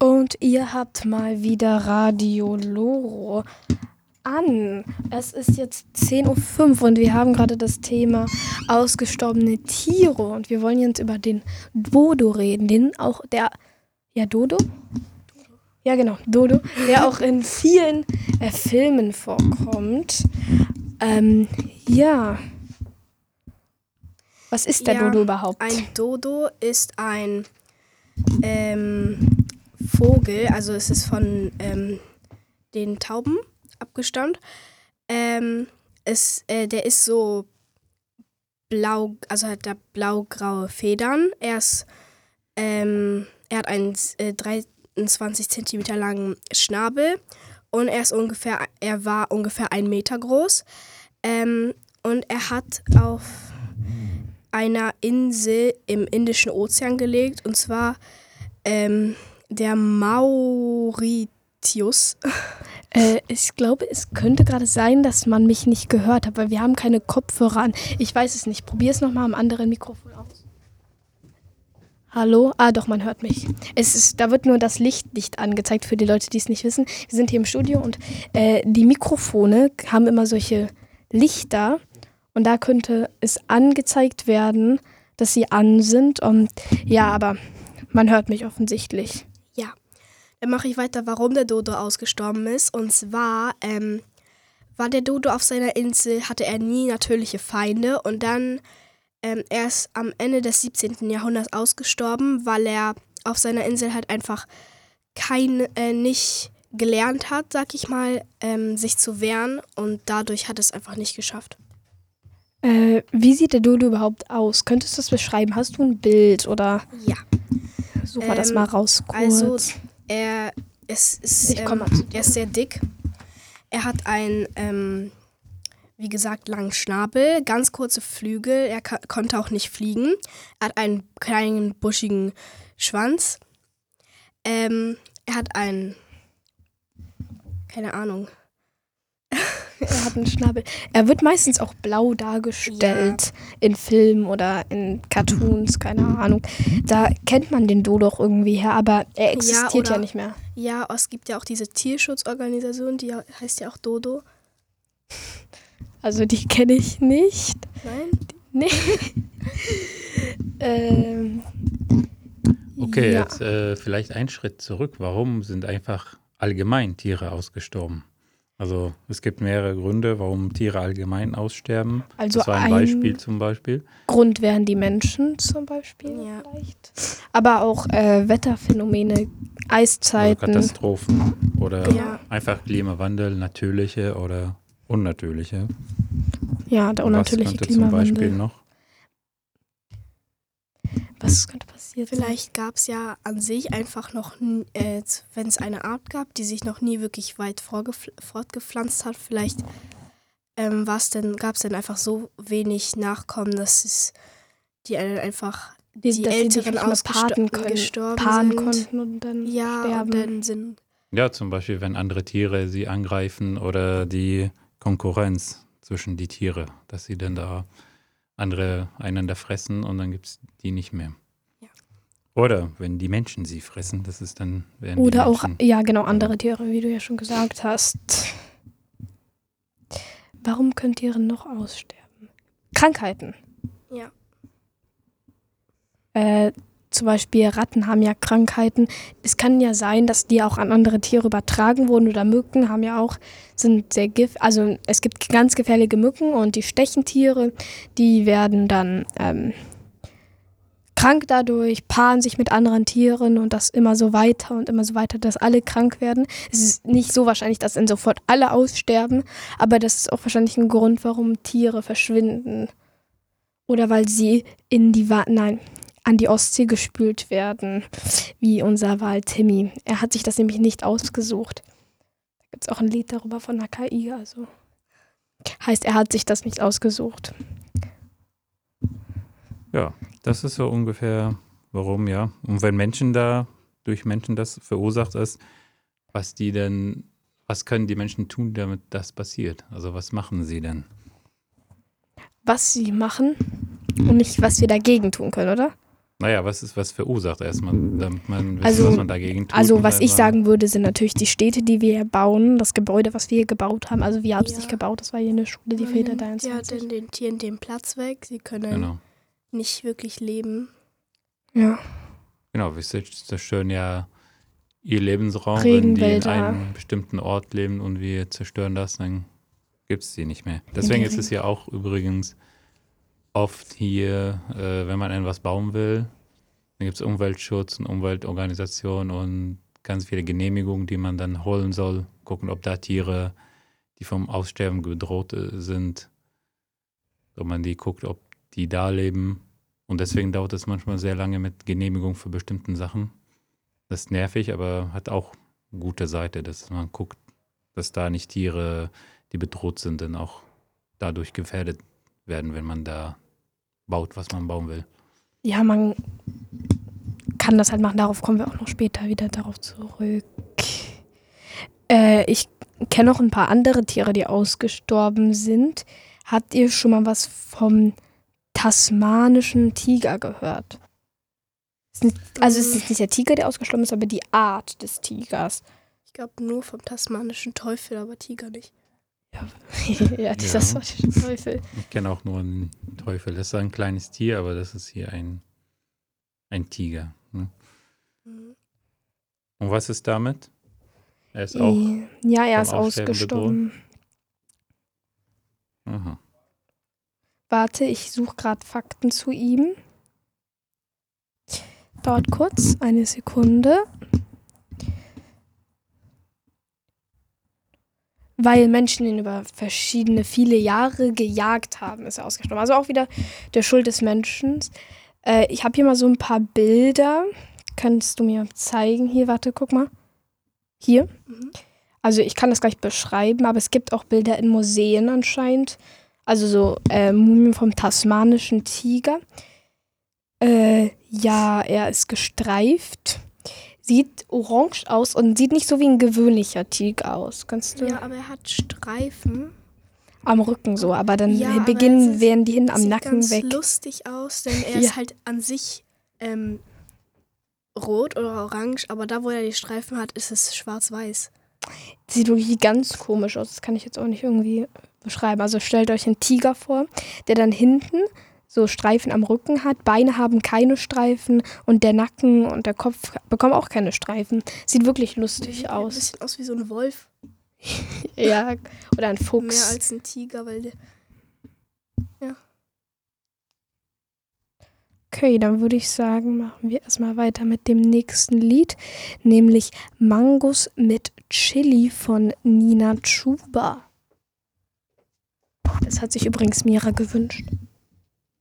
Und ihr habt mal wieder Radio Loro an. Es ist jetzt 10:05 Uhr und wir haben gerade das Thema ausgestorbene Tiere. Und wir wollen jetzt über den Dodo reden. Dodo? Ja, genau, Dodo, der auch in vielen Filmen vorkommt. Was ist der Dodo überhaupt? Ein Dodo ist ein Vogel, also es ist von den Tauben abgestammt. Der ist so blau, also hat da blau-graue Federn. Er hat einen 23 Zentimeter langen Schnabel und er war ungefähr 1 Meter groß. Und er hat auf einer Insel im Indischen Ozean gelebt, und zwar der Mauritius. Ich glaube, es könnte gerade sein, dass man mich nicht gehört hat, weil wir haben keine Kopfhörer an. Ich weiß es nicht. Probier es nochmal am anderen Mikrofon aus. Hallo? Doch, man hört mich. Da wird nur das Licht nicht angezeigt für die Leute, die es nicht wissen. Wir sind hier im Studio und die Mikrofone haben immer solche Lichter und da könnte es angezeigt werden, dass sie an sind. Und ja, aber man hört mich offensichtlich. Ja, dann mache ich weiter, warum der Dodo ausgestorben ist. Und zwar war der Dodo auf seiner Insel, hatte er nie natürliche Feinde und dann erst am Ende des 17. Jahrhunderts ausgestorben, weil er auf seiner Insel halt einfach nicht gelernt hat, sag ich mal, sich zu wehren, und dadurch hat es einfach nicht geschafft. Wie sieht der Dodo überhaupt aus? Könntest du das beschreiben? Hast du ein Bild oder? Ja. Such mal das mal raus kurz. Also er ist sehr dick. Er hat einen, wie gesagt, langen Schnabel, ganz kurze Flügel. Er konnte auch nicht fliegen. Er hat einen kleinen, buschigen Schwanz. Er hat einen, keine Ahnung. Er hat einen Schnabel. Er wird meistens auch blau dargestellt in Filmen oder in Cartoons, keine Ahnung. Da kennt man den Dodo auch irgendwie her, aber er existiert ja nicht mehr. Ja, es gibt ja auch diese Tierschutzorganisation, die heißt ja auch Dodo. Also die kenne ich nicht. Nein? Nee. Okay, jetzt vielleicht einen Schritt zurück. Warum sind einfach allgemein Tiere ausgestorben? Also es gibt mehrere Gründe, warum Tiere allgemein aussterben. Also das war ein Beispiel zum Beispiel. Grund wären die Menschen zum Beispiel vielleicht. Aber auch Wetterphänomene, Eiszeiten. Also Katastrophen oder einfach Klimawandel, natürliche oder unnatürliche. Ja, der unnatürliche Klimawandel. Was könnte zum Beispiel noch? Was könnte passieren? Vielleicht gab es ja an sich einfach noch, wenn es eine Art gab, die sich noch nie wirklich weit fortgepflanzt hat, vielleicht gab es dann einfach so wenig Nachkommen, dass die einfach die Älteren gestorben konnten und dann sterben. Ja, zum Beispiel, wenn andere Tiere sie angreifen oder die Konkurrenz zwischen die Tiere, dass sie dann da andere einander fressen und dann gibt es die nicht mehr. Ja. Oder wenn die Menschen sie fressen, das ist dann oder auch, ja genau, andere Tiere, wie du ja schon gesagt hast. Warum können Tiere noch aussterben? Krankheiten. Ja. Zum Beispiel Ratten haben ja Krankheiten. Es kann ja sein, dass die auch an andere Tiere übertragen wurden, oder Mücken sind sehr giftig. Also es gibt ganz gefährliche Mücken und die stechen Tiere, die werden dann krank dadurch, paaren sich mit anderen Tieren und das immer so weiter, dass alle krank werden. Es ist nicht so wahrscheinlich, dass dann sofort alle aussterben, aber das ist auch wahrscheinlich ein Grund, warum Tiere verschwinden. Oder weil sie an die Ostsee gespült werden, wie unser Wal Timmy. Er hat sich das nämlich nicht ausgesucht. Da gibt es auch ein Lied darüber von der KI. Also heißt, er hat sich das nicht ausgesucht. Ja, das ist so ungefähr, warum, ja. Und wenn durch Menschen das verursacht ist, was können die Menschen tun, damit das passiert? Also was machen sie denn? Was sie machen und nicht, was wir dagegen tun können, oder? Naja, was verursacht erstmal, damit man weiß, Also- was man dagegen tut? Also und was ich einfach- sagen würde, sind natürlich die Städte, die wir hier bauen, das Gebäude, was wir hier gebaut haben. Also wir haben es Ja. nicht gebaut, das war hier eine Schule, die Man Väter nimmt 23. ja den Tieren den Platz weg. Sie können Genau. nicht wirklich leben. Ja. Genau, wir zerstören ja ihr Lebensraum, wenn die in Regenwälder. einem bestimmten Ort leben und wir zerstören das, dann gibt es die nicht mehr. Deswegen ist es ja auch übrigens oft hier, wenn man etwas bauen will, dann gibt es Umweltschutz und Umweltorganisationen und ganz viele Genehmigungen, die man dann holen soll, gucken, ob da Tiere, die vom Aussterben bedroht sind, ob man die guckt, ob die da leben. Und deswegen dauert es manchmal sehr lange mit Genehmigung für bestimmte Sachen. Das ist nervig, aber hat auch eine gute Seite, dass man guckt, dass da nicht Tiere, die bedroht sind, dann auch dadurch gefährdet werden, wenn man da baut, was man bauen will. Ja, man kann das halt machen, darauf kommen wir auch noch später wieder darauf zurück. Ich kenne noch ein paar andere Tiere, die ausgestorben sind. Habt ihr schon mal was vom tasmanischen Tiger gehört? Also es ist nicht der Tiger, der ausgestorben ist, aber die Art des Tigers. Ich glaube nur vom tasmanischen Teufel, aber Tiger nicht. Ja, dieser tasmanische Teufel. Ich kenne auch nur einen Teufel. Das ist ein kleines Tier, aber das ist hier ein Tiger. Ne? Mhm. Und was ist damit? Er ist auch. Ja, er ist vom Aussterben ausgestorben. Aha. Warte, ich suche gerade Fakten zu ihm. Dauert kurz, eine Sekunde. Weil Menschen ihn über viele Jahre gejagt haben, ist er ausgestorben. Also auch wieder der Schuld des Menschen. Ich habe hier mal so ein paar Bilder. Kannst du mir zeigen? Hier, warte, guck mal. Hier. Mhm. Also ich kann das gleich beschreiben, aber es gibt auch Bilder in Museen anscheinend. Also so Mumien vom tasmanischen Tiger. Ja, er ist gestreift. Sieht orange aus und sieht nicht so wie ein gewöhnlicher Tiger aus. Kannst du Ja, aber er hat Streifen. am Rücken so, aber dann Ja, aber beginnen es werden die hinten am Sieht Nacken ganz weg. lustig aus, denn er Ja. ist halt an sich rot oder orange, aber da, wo er die Streifen hat, ist es schwarz-weiß. Sieht wirklich ganz komisch aus. Das kann ich jetzt auch nicht irgendwie beschreiben. Also stellt euch einen Tiger vor, der dann hinten so Streifen am Rücken hat. Beine haben keine Streifen und der Nacken und der Kopf bekommen auch keine Streifen. Sieht wirklich lustig Sieht ein aus. bisschen aus wie so ein Wolf. Ja, oder ein Mehr Fuchs. als ein Tiger, weil der Okay, dann würde ich sagen, machen wir erstmal weiter mit dem nächsten Lied, nämlich Mangos mit Chili von Nina Chuba. Das hat sich übrigens Mira gewünscht.